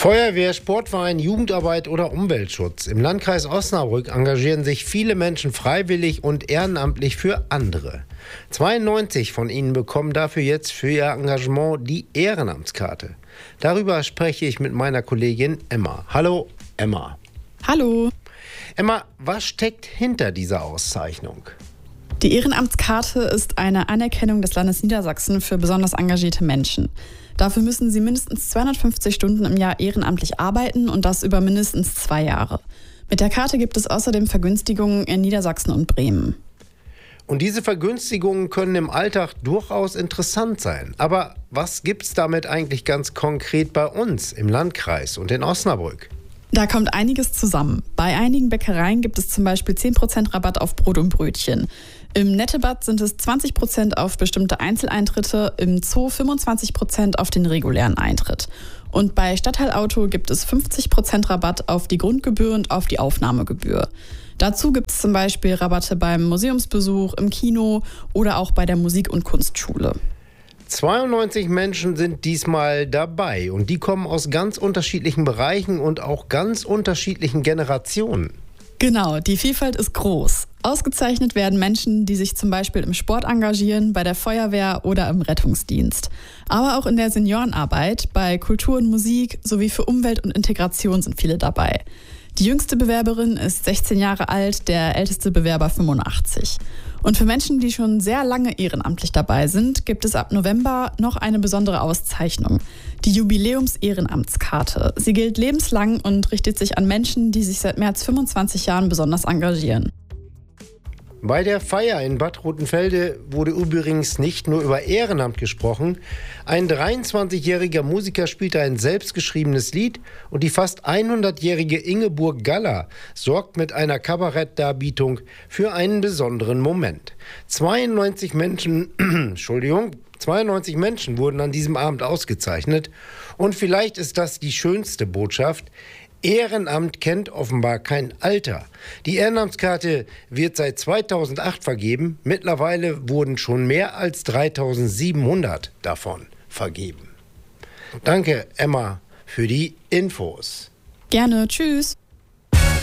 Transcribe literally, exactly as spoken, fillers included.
Feuerwehr, Sportverein, Jugendarbeit oder Umweltschutz. Im Landkreis Osnabrück engagieren sich viele Menschen freiwillig und ehrenamtlich für andere. zweiundneunzig von ihnen bekommen dafür jetzt für ihr Engagement die Ehrenamtskarte. Darüber spreche ich mit meiner Kollegin Emma. Hallo Emma. Hallo. Emma, was steckt hinter dieser Auszeichnung? Die Ehrenamtskarte ist eine Anerkennung des Landes Niedersachsen für besonders engagierte Menschen. Dafür müssen sie mindestens zweihundertfünfzig Stunden im Jahr ehrenamtlich arbeiten und das über mindestens zwei Jahre. Mit der Karte gibt es außerdem Vergünstigungen in Niedersachsen und Bremen. Und diese Vergünstigungen können im Alltag durchaus interessant sein. Aber was gibt's damit eigentlich ganz konkret bei uns im Landkreis und in Osnabrück? Da kommt einiges zusammen. Bei einigen Bäckereien gibt es zum Beispiel zehn Prozent Rabatt auf Brot und Brötchen. Im Nettebad sind es zwanzig Prozent auf bestimmte Einzeleintritte, im Zoo fünfundzwanzig Prozent auf den regulären Eintritt. Und bei Stadtteilauto gibt es fünfzig Prozent Rabatt auf die Grundgebühr und auf die Aufnahmegebühr. Dazu gibt es zum Beispiel Rabatte beim Museumsbesuch, im Kino oder auch bei der Musik- und Kunstschule. zweiundneunzig Menschen sind diesmal dabei und die kommen aus ganz unterschiedlichen Bereichen und auch ganz unterschiedlichen Generationen. Genau, die Vielfalt ist groß. Ausgezeichnet werden Menschen, die sich zum Beispiel im Sport engagieren, bei der Feuerwehr oder im Rettungsdienst. Aber auch in der Seniorenarbeit, bei Kultur und Musik sowie für Umwelt und Integration sind viele dabei. Die jüngste Bewerberin ist sechzehn Jahre alt, der älteste Bewerber fünfundachtzig. Und für Menschen, die schon sehr lange ehrenamtlich dabei sind, gibt es ab November noch eine besondere Auszeichnung. Die Jubiläums-Ehrenamtskarte. Sie gilt lebenslang und richtet sich an Menschen, die sich seit mehr als fünfundzwanzig Jahren besonders engagieren. Bei der Feier in Bad Rotenfelde wurde übrigens nicht nur über Ehrenamt gesprochen. Ein dreiundzwanzigjähriger Musiker spielte ein selbstgeschriebenes Lied und die fast hundertjährige Ingeborg Galler sorgt mit einer Kabarettdarbietung für einen besonderen Moment. zweiundneunzig Menschen, Entschuldigung, zweiundneunzig Menschen wurden an diesem Abend ausgezeichnet und vielleicht ist das die schönste Botschaft. Ehrenamt kennt offenbar kein Alter. Die Ehrenamtskarte wird seit zweitausendacht vergeben. Mittlerweile wurden schon mehr als dreitausendsiebenhundert davon vergeben. Danke, Emma, für die Infos. Gerne, tschüss.